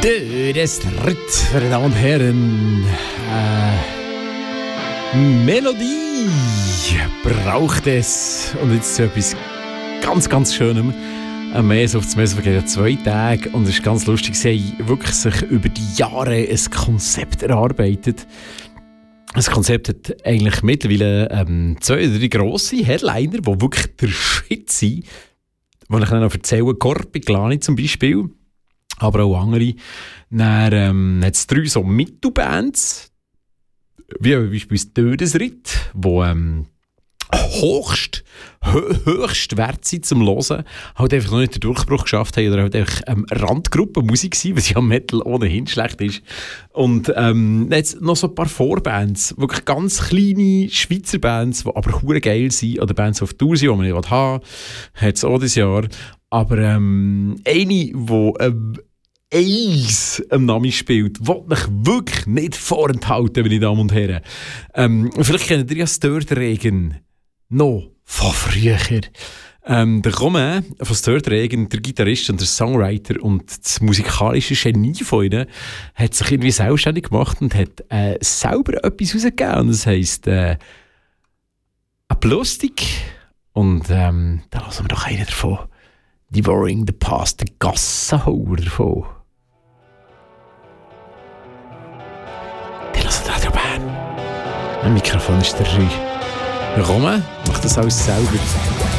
Das Ritt, meine Damen und Herren. Melodie braucht es. Und jetzt zu etwas ganz, ganz Schönem. Ein Mess auf das Mess vergeht ja 2 Tage. Und es ist ganz lustig, sie haben wirklich sich über die Jahre ein Konzept erarbeitet. Das Konzept hat eigentlich mittlerweile 2 oder 3 grosse Headliner, die wirklich der Shit sind. Die ich dann noch erzähle. Corpi Glani zum Beispiel. Aber auch andere. Dann hat es 3 so Mittelbands, wie beispielsweise Dödesritt, die höchst wert sind zum Hören, halt einfach noch nicht den Durchbruch geschafft haben oder halt einfach Randgruppenmusik sind, was ja Metal ohnehin schlecht ist. Und jetzt noch so ein paar Vorbands, wirklich ganz kleine Schweizer Bands, die aber hure geil sind, oder Bands auf Tour sind, die man nicht haben will, hat es auch dieses Jahr. Aber eine, die Eis am Namen spielt, will mich wirklich nicht vorenthalten, meine Damen und Herren. Vielleicht kennt ihr ja Störtregen noch von früher. Der Romain von Störtregen, der Gitarrist und der Songwriter und das musikalische Genie von ihnen, hat sich irgendwie selbstständig gemacht und hat selber etwas rausgegeben. Und das heisst Plastik. Und da hören wir doch einen davon. Devouring the Past, der Gassenhauer davon. Radio Bern. Mein Mikrofon ist der Rü. Der Romain macht das alles selber.